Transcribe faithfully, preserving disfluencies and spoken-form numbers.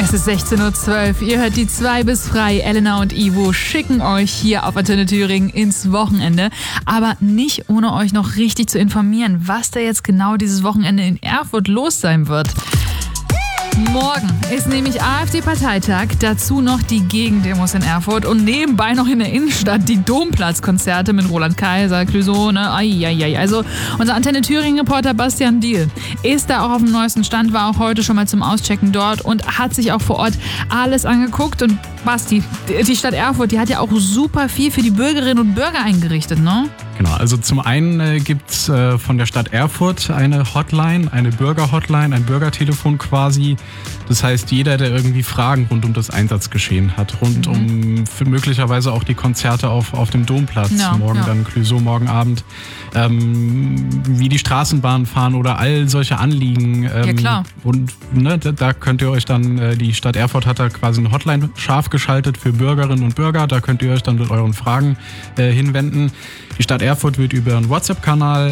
Es ist sechzehn Uhr zwölf. Ihr hört die zwei bis frei. Elena und Ivo schicken euch hier auf Antenne Thüringen ins Wochenende. Aber nicht ohne euch noch richtig zu informieren, was da jetzt genau dieses Wochenende in Erfurt los sein wird. Morgen ist nämlich AfD-Parteitag, dazu noch die Gegendemos in Erfurt und nebenbei noch in der Innenstadt die Domplatzkonzerte mit Roland Kaiser, Clouseau, ne? Eieiei. Also unser Antenne Thüringen-Reporter Bastian Diehl ist da auch auf dem neuesten Stand, war auch heute schon mal zum Auschecken dort und hat sich auch vor Ort alles angeguckt. Und Basti, die Stadt Erfurt, die hat ja auch super viel für die Bürgerinnen und Bürger eingerichtet, ne? Genau, also zum einen äh, gibt es äh, von der Stadt Erfurt eine Hotline, eine Bürgerhotline, ein Bürgertelefon quasi. Das heißt, jeder, der irgendwie Fragen rund um das Einsatzgeschehen hat, rund mhm. um für möglicherweise auch die Konzerte auf, auf dem Domplatz, ja, morgen ja. dann Clouseau, morgen Abend, ähm, wie die Straßenbahnen fahren oder all solche Anliegen. Ähm, ja, klar. Und ne, da, da könnt ihr euch dann, äh, die Stadt Erfurt hat da quasi eine Hotline scharf geschaltet für Bürgerinnen und Bürger. Da könnt ihr euch dann mit euren Fragen äh, hinwenden. Die Stadt Erfurt wird über einen WhatsApp-Kanal